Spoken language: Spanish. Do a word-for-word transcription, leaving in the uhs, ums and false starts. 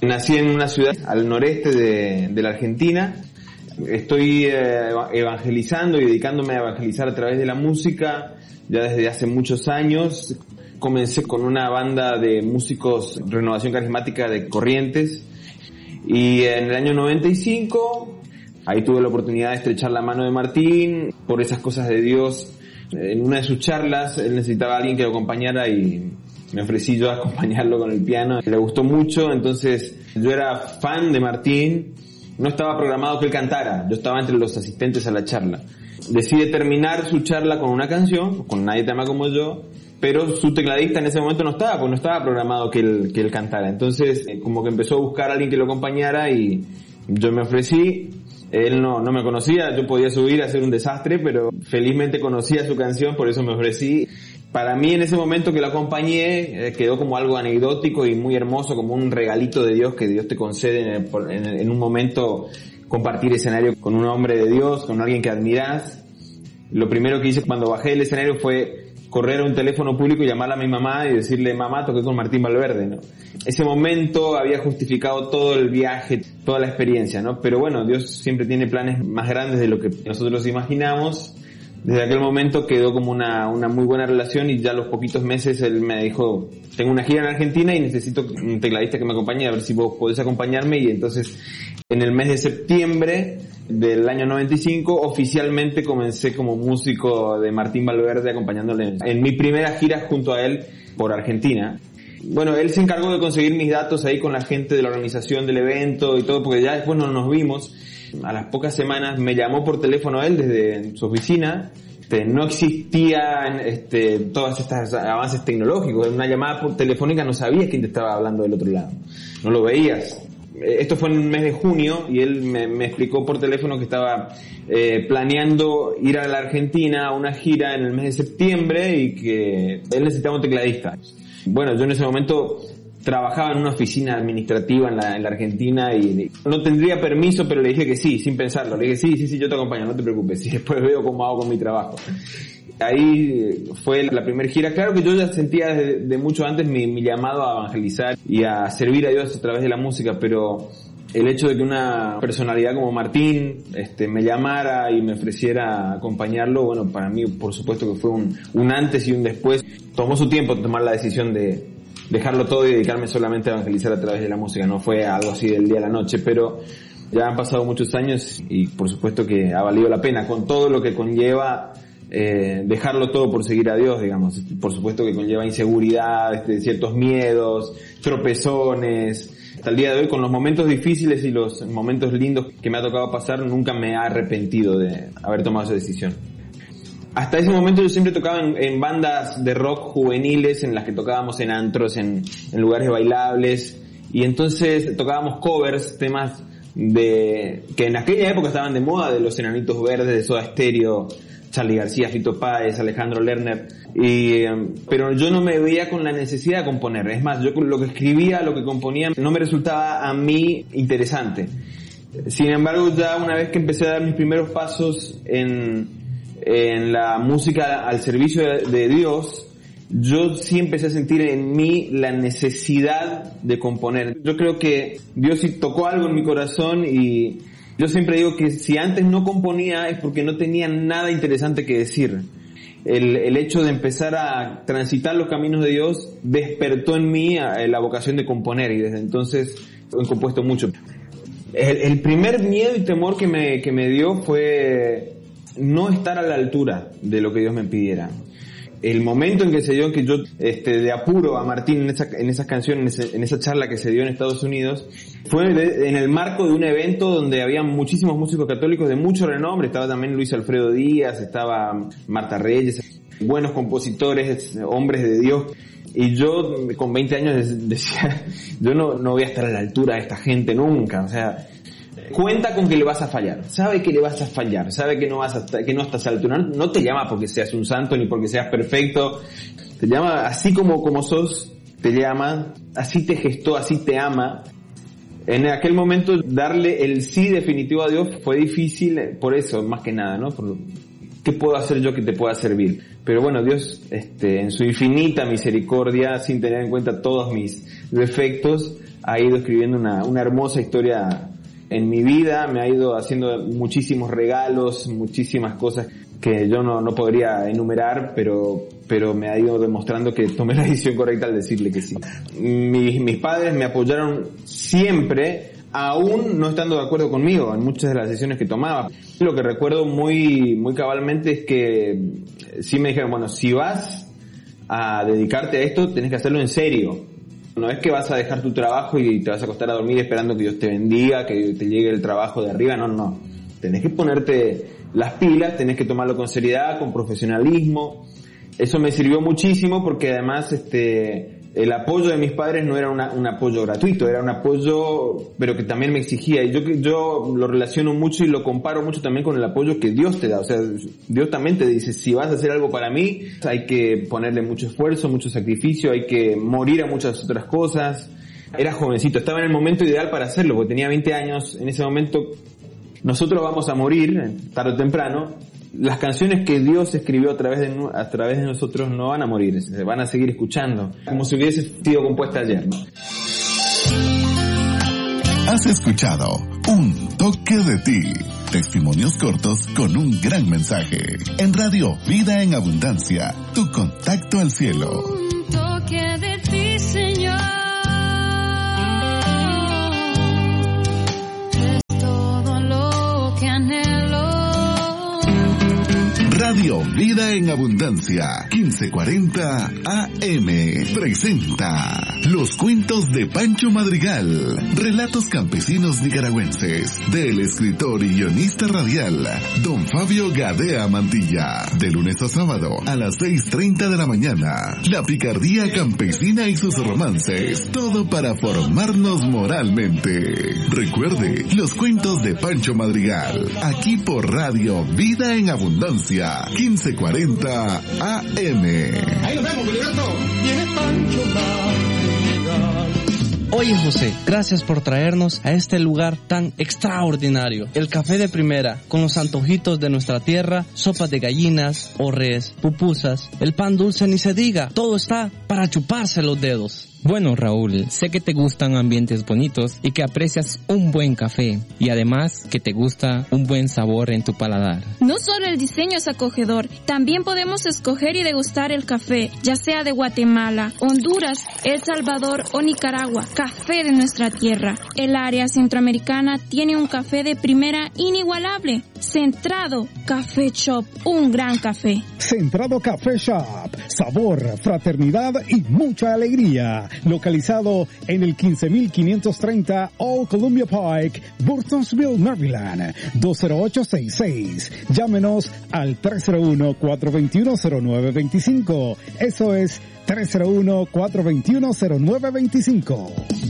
Nací en una ciudad al noreste de, de la Argentina. Estoy eh, evangelizando y dedicándome a evangelizar a través de la música ya desde hace muchos años. Comencé con una banda de músicos Renovación Carismática de Corrientes y en el año noventa y cinco ahí tuve la oportunidad de estrechar la mano de Martín por esas cosas de Dios. En una de sus charlas él necesitaba a alguien que lo acompañara y me ofrecí yo a acompañarlo con el piano. Le gustó mucho, entonces yo era fan de Martín. No estaba programado que él cantara, yo estaba entre los asistentes a la charla. Decide terminar su charla con una canción, con Nadie te ama como yo, pero su tecladista en ese momento no estaba, porque no estaba programado que él, que él cantara. Entonces, como que empezó a buscar a alguien que lo acompañara y yo me ofrecí. Él no, no me conocía, yo podía subir a hacer un desastre, pero felizmente conocía su canción, por eso me ofrecí. Para mí en ese momento que lo acompañé, eh, quedó como algo anecdótico y muy hermoso, como un regalito de Dios que Dios te concede en, en, en un momento compartir escenario con un hombre de Dios, con alguien que admirás. Lo primero que hice cuando bajé del escenario fue correr a un teléfono público y llamarle a mi mamá y decirle, mamá, toqué con Martín Valverde, ¿no? Ese momento había justificado todo el viaje, toda la experiencia, ¿no? Pero bueno, Dios siempre tiene planes más grandes de lo que nosotros imaginamos. Desde aquel momento quedó como una, una muy buena relación y ya a los poquitos meses él me dijo, tengo una gira en Argentina y necesito un tecladista que me acompañe, a ver si vos podés acompañarme. Y entonces en el mes de septiembre del año noventa y cinco oficialmente comencé como músico de Martín Valverde acompañándole en mi primera gira junto a él por Argentina. Bueno, él se encargó de conseguir mis datos ahí con la gente de la organización del evento y todo, porque ya después no nos vimos. A las pocas semanas me llamó por teléfono él desde su oficina. Este, no existían este, todos estos avances tecnológicos. En una llamada por telefónica no sabías quién te estaba hablando del otro lado. No lo veías. Esto fue en el mes de junio y él me, me explicó por teléfono que estaba eh, planeando ir a la Argentina a una gira en el mes de septiembre y que él necesitaba un tecladista. Bueno, yo en ese momento trabajaba en una oficina administrativa en la, en la Argentina y no tendría permiso, pero le dije que sí, sin pensarlo. Le dije, sí, sí, sí, yo te acompaño, no te preocupes. Y después veo cómo hago con mi trabajo. Ahí fue la primera gira. Claro que yo ya sentía desde de mucho antes mi, mi llamado a evangelizar y a servir a Dios a través de la música, pero el hecho de que una personalidad como Martín este, me llamara y me ofreciera acompañarlo, bueno, para mí por supuesto que fue un, un antes y un después. Tomó su tiempo tomar la decisión de dejarlo todo y dedicarme solamente a evangelizar a través de la música. No fue algo así del día a la noche, pero ya han pasado muchos años y por supuesto que ha valido la pena con todo lo que conlleva eh, dejarlo todo por seguir a Dios, digamos. Por supuesto que conlleva inseguridad, este, ciertos miedos, tropezones. Hasta el día de hoy, con los momentos difíciles y los momentos lindos que me ha tocado pasar, nunca me he arrepentido de haber tomado esa decisión. Hasta ese momento yo siempre tocaba en, en bandas de rock juveniles en las que tocábamos en antros, en, en lugares bailables, y entonces tocábamos covers, temas de que en aquella época estaban de moda, de los Enanitos Verdes, de Soda Stereo, Charly García, Fito Páez, Alejandro Lerner, y, pero yo no me veía con la necesidad de componer. Es más, yo lo que escribía, lo que componía, no me resultaba a mí interesante. Sin embargo, ya una vez que empecé a dar mis primeros pasos en, en la música al servicio de, de Dios, yo sí empecé a sentir en mí la necesidad de componer. Yo creo que Dios sí tocó algo en mi corazón y yo siempre digo que si antes no componía es porque no tenía nada interesante que decir. El, el hecho de empezar a transitar los caminos de Dios despertó en mí la vocación de componer y desde entonces he compuesto mucho. El, el primer miedo y temor que me, que me dio fue no estar a la altura de lo que Dios me pidiera. El momento en que se dio que yo, este, de apuro a Martín en esa, en esas canciones, en, ese, en esa charla que se dio en Estados Unidos, fue de, en el marco de un evento donde había muchísimos músicos católicos de mucho renombre. Estaba también Luis Alfredo Díaz, estaba Marta Reyes, buenos compositores, hombres de Dios. Y yo, con veinte años, decía, yo no, no voy a estar a la altura de esta gente nunca. O sea, cuenta con que le vas a fallar, sabe que le vas a fallar, sabe que no vas a, que no estás a la altura. No, no te llama porque seas un santo ni porque seas perfecto, te llama así como, como sos, te llama, así te gestó, así te ama. En aquel momento darle el sí definitivo a Dios fue difícil por eso, más que nada, ¿no? Por, ¿qué puedo hacer yo que te pueda servir? Pero bueno, Dios, este, en su infinita misericordia, sin tener en cuenta todos mis defectos, ha ido escribiendo una, una hermosa historia en mi vida, me ha ido haciendo muchísimos regalos, muchísimas cosas que yo no, no podría enumerar, pero, pero me ha ido demostrando que tomé la decisión correcta al decirle que sí. Mis, mis padres me apoyaron siempre, aún no estando de acuerdo conmigo en muchas de las decisiones que tomaba. Lo que recuerdo muy, muy cabalmente es que sí me dijeron, bueno, si vas a dedicarte a esto, tenés que hacerlo en serio. No es que vas a dejar tu trabajo y te vas a acostar a dormir esperando que Dios te bendiga, que te llegue el trabajo de arriba. No, no. Tenés que ponerte las pilas, tenés que tomarlo con seriedad, con profesionalismo. Eso me sirvió muchísimo porque además este el apoyo de mis padres no era una, un apoyo gratuito, era un apoyo pero que también me exigía. Y yo, yo lo relaciono mucho y lo comparo mucho también con el apoyo que Dios te da. O sea, Dios también te dice, si vas a hacer algo para mí, hay que ponerle mucho esfuerzo, mucho sacrificio, hay que morir a muchas otras cosas. Era jovencito, estaba en el momento ideal para hacerlo, porque tenía veinte años. En ese momento, nosotros vamos a morir, tarde o temprano. Las canciones que Dios escribió a través de a través de nosotros no van a morir, se van a seguir escuchando, como si hubiese sido compuesta ayer, ¿no? Has escuchado Un Toque de Ti. Testimonios cortos con un gran mensaje. En Radio Vida en Abundancia, tu contacto al cielo. Un toque de ti, Señor. Es todo lo que anhelo. Radio Vida en Abundancia, quince cuarenta A M, presenta Los Cuentos de Pancho Madrigal, relatos campesinos nicaragüenses, del escritor y guionista radial, don Fabio Gadea Mantilla, de lunes a sábado a las seis treinta de la mañana. La picardía campesina y sus romances, todo para formarnos moralmente. Recuerde, Los Cuentos de Pancho Madrigal, aquí por Radio Vida en Abundancia, quince cuarenta A M. Ahí nos vemos, Gilberto. Viene Pancho Madrigal. Oye José, gracias por traernos a este lugar tan extraordinario. El café de primera, con los antojitos de nuestra tierra, sopas de gallinas, orres, pupusas, el pan dulce ni se diga, todo está para chuparse los dedos. Bueno, Raúl, sé que te gustan ambientes bonitos y que aprecias un buen café y además que te gusta un buen sabor en tu paladar. No solo el diseño es acogedor, también podemos escoger y degustar el café, ya sea de Guatemala, Honduras, El Salvador o Nicaragua, café de nuestra tierra. El área centroamericana tiene un café de primera inigualable. Centrado Café Shop, un gran café. Centrado Café Shop, sabor, fraternidad y mucha alegría. Localizado en el quince mil quinientos treinta Old Columbia Pike, Burtonsville, Maryland, dos cero ocho seis seis. Llámenos al tres cero uno, cuatro dos uno, cero nueve dos cinco. Eso es tres cero uno, cuatro dos uno, cero nueve dos cinco.